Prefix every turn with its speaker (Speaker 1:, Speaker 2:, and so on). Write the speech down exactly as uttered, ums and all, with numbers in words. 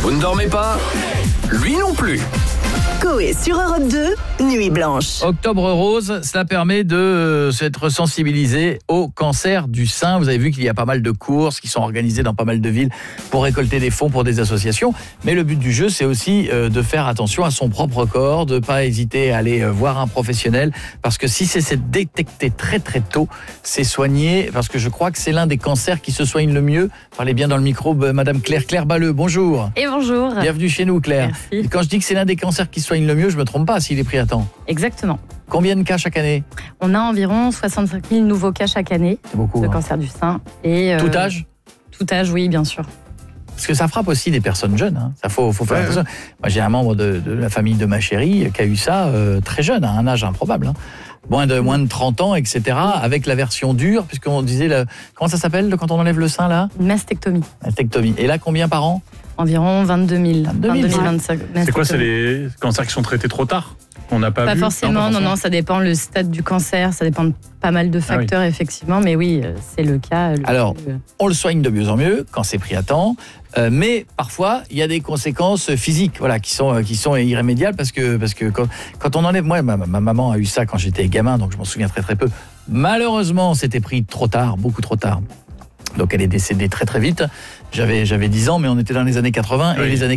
Speaker 1: Vous ne dormez pas ? Lui non plus.
Speaker 2: Coé sur Europe deux, Nuit Blanche.
Speaker 3: Octobre Rose, cela permet de s'être sensibilisé au cancer du sein. Vous avez vu qu'il y a pas mal de courses qui sont organisées dans pas mal de villes pour récolter des fonds pour des associations. Mais le but du jeu, c'est aussi de faire attention à son propre corps, de ne pas hésiter à aller voir un professionnel. Parce que si c'est détecté très très tôt, c'est soigné. Parce que je crois que c'est l'un des cancers qui se soigne le mieux. Parlez bien dans le micro, Madame Claire, Claire Balleux, bonjour.
Speaker 4: Et bonjour.
Speaker 3: Bienvenue chez nous, Claire.
Speaker 4: Merci.
Speaker 3: Et quand je dis que c'est l'un des cancers qui soigne le mieux, je me trompe pas s'il est pris à temps.
Speaker 4: Exactement.
Speaker 3: Combien de cas chaque année ?
Speaker 4: On a environ soixante-cinq mille nouveaux cas chaque année
Speaker 3: C'est beaucoup,
Speaker 4: de
Speaker 3: hein.
Speaker 4: cancer du sein. Et euh,
Speaker 3: Tout âge ?
Speaker 4: Tout âge, oui, bien sûr.
Speaker 3: Parce que ça frappe aussi des personnes jeunes. Hein. Ça faut, faut faire ouais, attention. Ouais. Moi, j'ai un membre de, de la famille de ma chérie qui a eu ça euh, très jeune, à un âge improbable. Hein. Moins de, moins de trente ans, et cetera. Avec la version dure, puisqu'on disait... Le, comment ça s'appelle quand on enlève le sein, là ?
Speaker 4: Une mastectomie.
Speaker 3: Mastectomie. Et là, combien par an ?
Speaker 4: Environ vingt-deux mille.
Speaker 3: vingt-deux mille,
Speaker 4: vingt-cinq.
Speaker 5: C'est quoi, c'est les cancers qui sont traités trop tard ? On n'a pas,
Speaker 4: pas
Speaker 5: vu
Speaker 4: forcément, non, forcément. non, ça dépend le stade du cancer, ça dépend de pas mal de facteurs, ah oui. effectivement, mais oui, c'est le cas. Le
Speaker 3: Alors,
Speaker 4: plus...
Speaker 3: on le soigne de mieux en mieux quand c'est pris à temps, euh, mais parfois, il y a des conséquences physiques, voilà, qui sont, qui sont irrémédiables, parce que, parce que quand, quand on enlève, moi, ma, ma maman a eu ça quand j'étais gamin, donc je m'en souviens très très peu. Malheureusement, c'était pris trop tard, beaucoup trop tard. Donc elle est décédée très très vite. J'avais, j'avais dix ans, mais on était dans les années quatre-vingts, oui. et les années